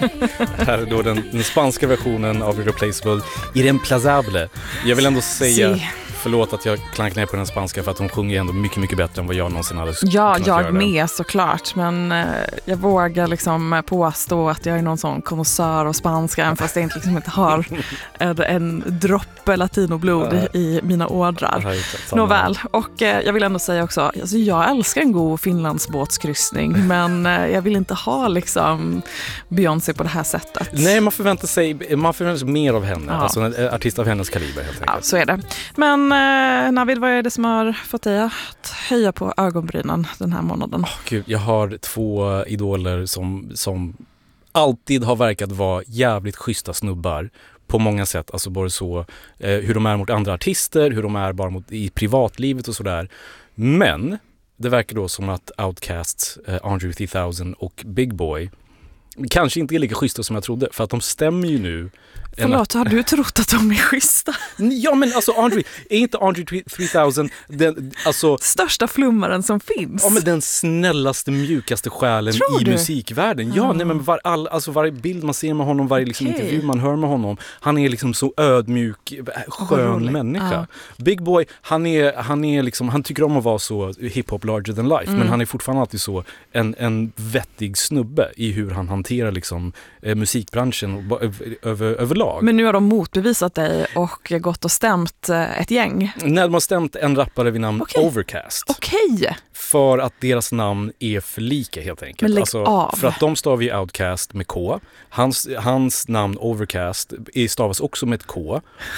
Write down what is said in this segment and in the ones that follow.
Här är då den spanska versionen av Irreplaceable, Irreemplazable. Jag vill ändå säga... Förlåt att jag klankar ner på den spanska för att hon sjunger ändå mycket, mycket bättre än vad jag någonsin hade kunnat göra. Ja, jag med såklart. Men jag vågar liksom påstå att jag är någon sån konnässör av spanska även fast jag inte har en droppe latinoblod i mina ådrar. Nåväl, och jag vill ändå säga också, alltså jag älskar en god Finlandsbåtskryssning men jag vill inte ha liksom Beyoncé på det här sättet. Nej, man förväntar sig mer av henne. Ja. Alltså en artist av hennes kaliber helt enkelt. Ja, så är det. Men Navid, vad är det som har fått dig att höja på ögonbrynen den här månaden? Gud, jag har 2 idoler som alltid har verkat vara jävligt schyssta snubbar på många sätt. Alltså både så hur de är mot andra artister, hur de är bara i privatlivet och sådär. Men det verkar då som att Outkast, Andre 3000 och Big Boy kanske inte är lika schyssta som jag trodde, för att de stämmer ju nu. Förlåt, har du trott att de är schyssta? Ja, men alltså är inte Andre 3000 alltså största flummaren som finns? Ja, men den snällaste, mjukaste själen i musikvärlden. Ja, nej, men varje bild man ser med honom, varje liksom intervju man hör med honom, han är liksom så ödmjuk, skön människa. Big Boy, han är liksom, han tycker om att vara så hiphop larger than life, men han är fortfarande alltid så en vettig snubbe i hur han hanterar liksom musikbranschen överlag. Men nu har de motbevisat dig och gått och stämt ett gäng. Nej, de har stämt en rappare vid namn Overcast. Okej. För att deras namn är för lika helt enkelt. Men lägg av. För att de stavar ju Outkast med K. Hans namn Overcast stavas också med ett K.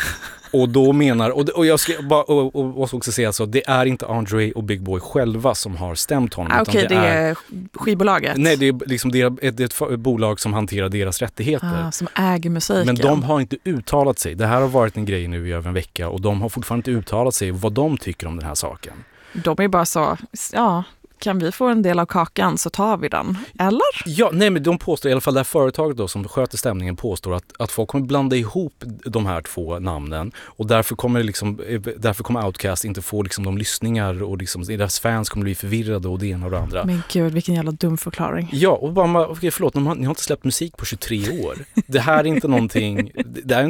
Och då menar, och jag ska bara också säga så, det är inte Andre och Big Boy själva som har stämt honom. Okej, det är skivbolaget. Nej, det är liksom ett bolag som hanterar deras rättigheter. Som äger musiken. Men de har inte uttalat sig. Det här har varit en grej nu i över en vecka och de har fortfarande inte uttalat sig vad de tycker om den här saken. De är bara så, kan vi få en del av kakan så tar vi den. Eller? Ja, nej, men de påstår i alla fall, det här företaget då, som sköter stämningen påstår att folk kommer blanda ihop de här 2 namnen och därför kommer Outkast inte få liksom de lyssningar och liksom deras fans kommer bli förvirrade och det ena och det andra. Men gud, vilken jävla dum förklaring. Ja, och bara, okej, förlåt, ni har inte släppt musik på 23 år. Det här är inte någonting, det är